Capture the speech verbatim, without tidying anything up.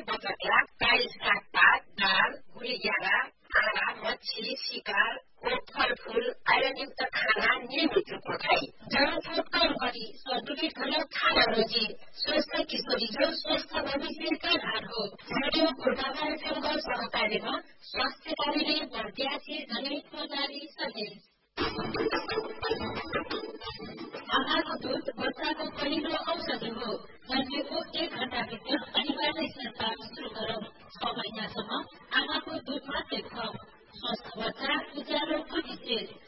बचकला काई सागपात दाल गुडियारा आँडा मच्छी शिकार फलफूल आयरनयुक्त खाना नियमित रूपमा खाई जङ्क फुड कम गरी सन्तुलित खाना खाना रोजी स्वस्थ किशोरी जो स्वस्थ भविष्यका आधार हो। रेडियो पूर्वाधार एफएम सहकार्यमा स्वास्थ्य कार्यालय बर्दियासी जनहितको जारी सन्देश। आमाको दूध बच्चाको पहिलो औषधि हो। जन्मेको एक घण्टाभित्र अनिवार्य स्तरपात सुरु गरौं। छ महिनासम्म आमाको दूध मात्रै खुवाऊ। स्वस्थ बच्चा उज्यालो भविष्य।